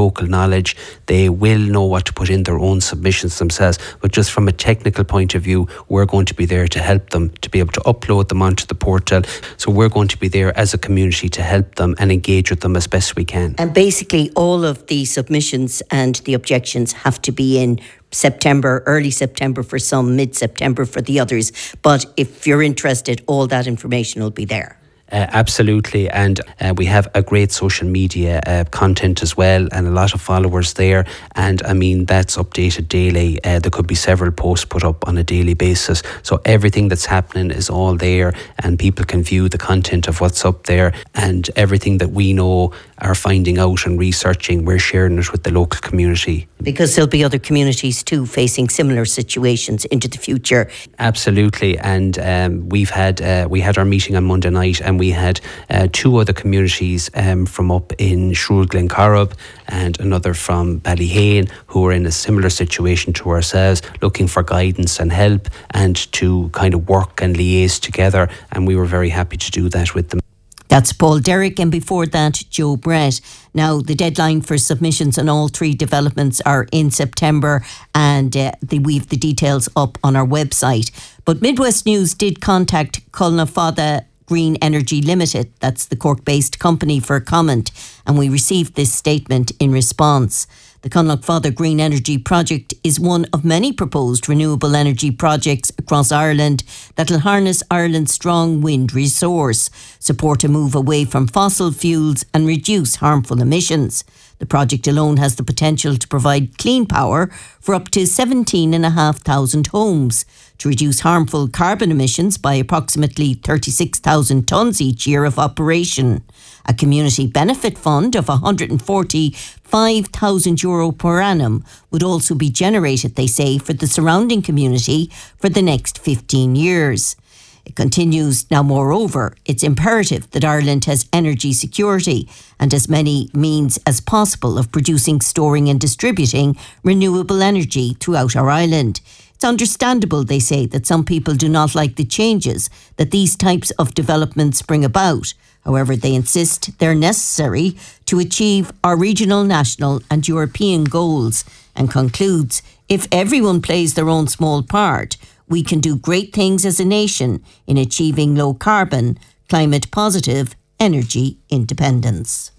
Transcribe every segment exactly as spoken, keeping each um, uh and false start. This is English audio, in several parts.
local knowledge. They will know what to put in their own submissions themselves. But just from a technical point of view, we're going to be there to help them to be able to upload them onto the portal. So we're going to be there as a community to help them and engage with them as best we can. And basically all of the submissions and the objections have to be in September, early September for some, mid-September for the others. But if you're interested, all that information will be there. Uh, absolutely, and uh, we have a great social media uh, content as well, and a lot of followers there, and I mean that's updated daily. Uh, there could be several posts put up on a daily basis, so everything that's happening is all there, and people can view the content of what's up there, and everything that we know are finding out and researching, we're sharing it with the local community. Because there'll be other communities too facing similar situations into the future. Absolutely, and um, we've had uh, we had our meeting on Monday night, and we had uh, two other communities um, from up in Shrule Glencorrib and another from Ballyhane who are in a similar situation to ourselves, looking for guidance and help and to kind of work and liaise together, and we were very happy to do that with them. That's Paul Derrick, and before that, Joe Brett. Now, the deadline for submissions on all three developments are in September, and uh, the, we've the details up on our website. But Midwest News did contact Culnafada Green Energy Limited, that's the Cork-based company, for comment, and we received this statement in response. The Culnafada Green Energy Project is one of many proposed renewable energy projects across Ireland that will harness Ireland's strong wind resource, support a move away from fossil fuels and reduce harmful emissions. The project alone has the potential to provide clean power for up to seventeen thousand five hundred homes, to reduce harmful carbon emissions by approximately thirty-six thousand tonnes each year of operation. A community benefit fund of one hundred forty-five thousand euro per annum would also be generated, they say, for the surrounding community for the next fifteen years. It continues, now moreover, it's imperative that Ireland has energy security and as many means as possible of producing, storing and distributing renewable energy throughout our island. It's understandable, they say, that some people do not like the changes that these types of developments bring about. However, they insist they're necessary to achieve our regional, national and European goals, and concludes, if everyone plays their own small part, we can do great things as a nation in achieving low carbon, climate positive energy independence.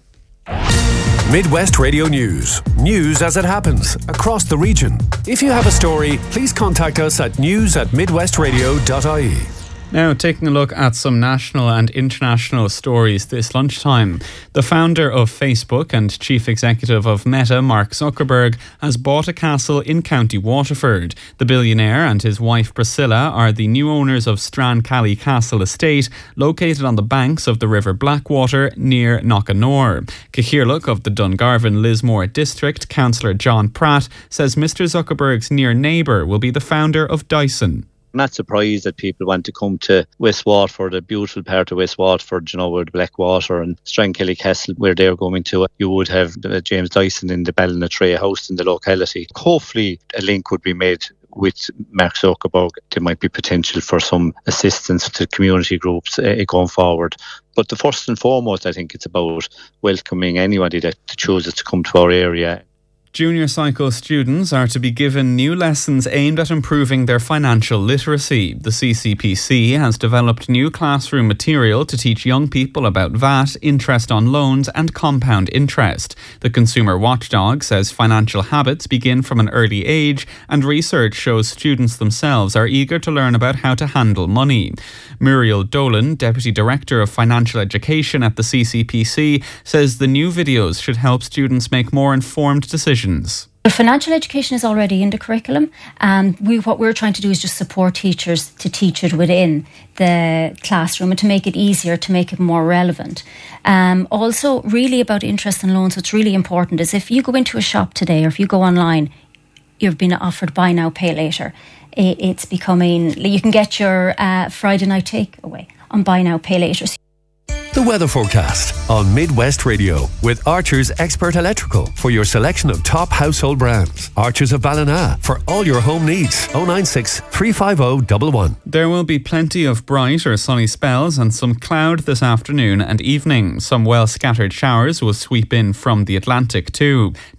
Midwest Radio News. News as it happens across the region. If you have a story, please contact us at news at midwestradio dot I E. Now, taking a look at some national and international stories this lunchtime. The founder of Facebook and chief executive of Meta, Mark Zuckerberg, has bought a castle in County Waterford. The billionaire and his wife Priscilla are the new owners of Strancally Castle Estate, located on the banks of the River Blackwater near Knockanore. Cahirlock of the Dungarvan Lismore district, Councillor John Pratt, says Mister Zuckerberg's near neighbour will be the founder of Dyson. I'm not surprised that people want to come to West Waterford, a beautiful part of West Waterford, you know, where the Blackwater and Strancally Castle, where they're going to. You would have uh, James Dyson in the Ballinatrae house in the locality. Hopefully a link would be made with Mark Zuckerberg. There might be potential for some assistance to community groups uh, going forward. But the first and foremost, I think it's about welcoming anybody that chooses to come to our area. Junior cycle students are to be given new lessons aimed at improving their financial literacy. The C C P C has developed new classroom material to teach young people about V A T, interest on loans and compound interest. The Consumer Watchdog says financial habits begin from an early age, and research shows students themselves are eager to learn about how to handle money. Muriel Dolan, Deputy Director of Financial Education at the C C P C, says the new videos should help students make more informed decisions. Financial education is already in the curriculum, and we, what we're trying to do is just support teachers to teach it within the classroom and to make it easier, to make it more relevant. Um, also, really about interest and loans, what's really important is if you go into a shop today or if you go online, you've been offered buy now, pay later. It's becoming, you can get your uh, Friday night takeaway on buy now, pay later. The weather forecast on Midwest Radio with Archer's Expert Electrical for your selection of top household brands. Archer's of Ballina for all your home needs. oh nine six, three five oh, one one. There will be plenty of bright or sunny spells and some cloud this afternoon and evening. Some well scattered showers will sweep in from the Atlantic too.